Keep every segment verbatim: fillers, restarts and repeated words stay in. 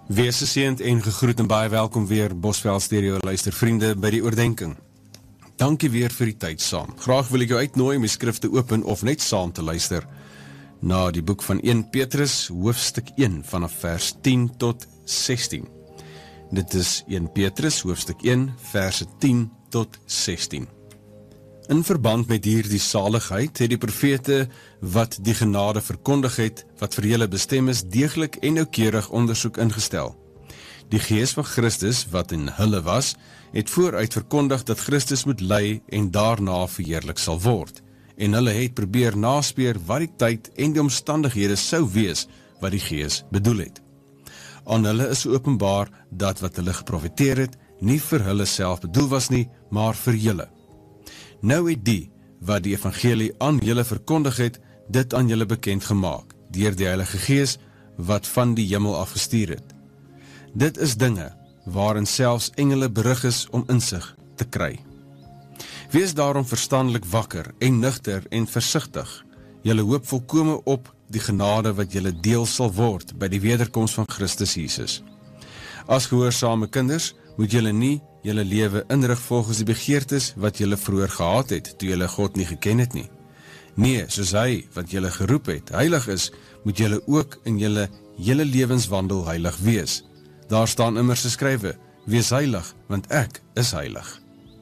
Wees geseënd en gegroet en baie welkom weer Bosveld Stereo luistervriende by die oordenking. Dankie weer vir die tyd saam. Graag wil ek jou uitnooi om die skrif te open of net saam te luister na die boek van Eerste Petrus, hoofstuk een, vanaf vers tien tot sestien. Dit is Eerste Petrus, hoofstuk een, verse tien tot sestien. In verband met hierdie saligheid het die profete wat die genade verkondig het, wat vir julle bestem is, deeglik en noukeurig ondersoek ingestel. Die gees van Christus, wat in hulle was, het vooruit verkondig dat Christus moet ly en daarna verheerlik sal word. En hulle het probeer naspeur wat die tyd en die omstandighede sou wees wat die gees bedoel het. Aan hulle is openbaar dat wat hulle geprofeteer het, nie vir hulle self bedoel was nie, maar vir julle. Nou het die, wat die evangelie aan julle verkondig het, dit aan julle bekend gemaak, deur die Heilige Gees, wat van die hemel afgestuur het. Dit is dinge, waarin selfs engele berig is om insig te kry. Wees daarom verstandelik wakker en nugter en versigtig. Julle hoop volkome op die genade wat julle deel sal word by die wederkoms van Christus Jesus. As gehoorsame kinders, moet julle nie julle lewe inrig volgens die begeertes wat julle vroeër gehad het, toe julle God nie geken het nie. Nee, soos hy wat julle geroep het, heilig is, moet julle ook in julle hele lewenswandel heilig wees. Daar staan immers geskrywe, wees heilig, want ek is heilig.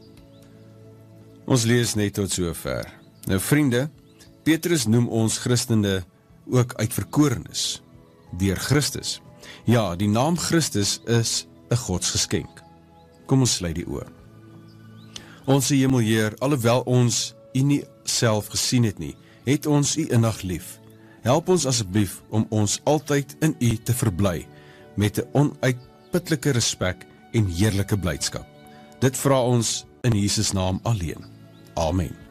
Ons lees net tot sover. Nou vriende, Petrus noem ons Christene ook uitverkorenes, deur Christus. Ja, die naam Christus is 'n godsgeskenk. Kom ons sluit die oë. Onse Hemelheer, alhoewel ons U nie self gesien het nie, het ons U innig lief. Help ons asseblief om ons altyd in U te verbly, met 'n onuitputlike respek en heerlike blydskap. Dit vra ons in Jesus naam alleen. Amen.